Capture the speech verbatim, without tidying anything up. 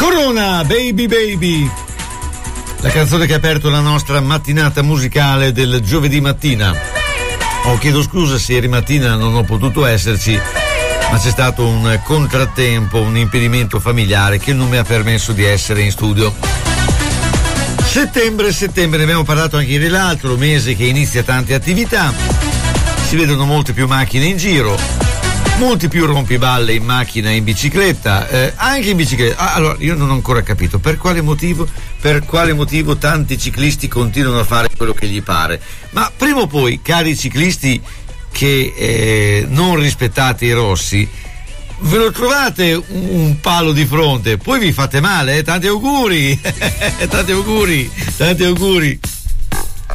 Corona, Baby Baby, la canzone che ha aperto la nostra mattinata musicale del giovedì mattina. Oh, chiedo scusa se ieri mattina non ho potuto esserci, ma c'è stato un contrattempo, un impedimento familiare che non mi ha permesso di essere in studio. Settembre, settembre, ne abbiamo parlato anche ieri l'altro, mese che inizia tante attività, si vedono molte più macchine in giro, molti più rompiballe in macchina e in bicicletta, eh, anche in bicicletta. Ah, allora, io non ho ancora capito per quale motivo, per quale motivo tanti ciclisti continuano a fare quello che gli pare. Ma prima o poi, cari ciclisti che eh, non rispettate i rossi, ve lo trovate un, un palo di fronte, poi vi fate male, eh? Tanti auguri, tanti auguri, tanti auguri.